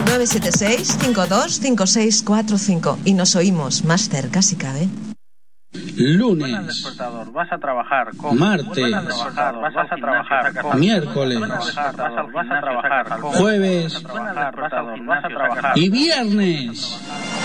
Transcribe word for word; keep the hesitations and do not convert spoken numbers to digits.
nueve siete seis cinco dos cinco seis cuatro cinco y nos oímos más cerca si cabe. Lunes, despertador, vas a trabajar. ¿Cómo? martes, Vas a trabajar. ¿Cómo? miércoles, Vas a trabajar. jueves Vas a trabajar. y viernes.